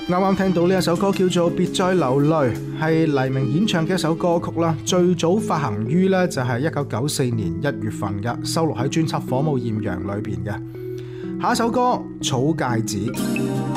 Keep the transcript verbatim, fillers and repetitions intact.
啱啱聽到呢一首歌叫做《別再流淚》，係黎明演唱嘅一首歌曲啦。最早發行於呢就係一九九四年一月份嘅，收錄喺專輯《火舞豔陽》裏邊嘅。下一首歌《草芥子》。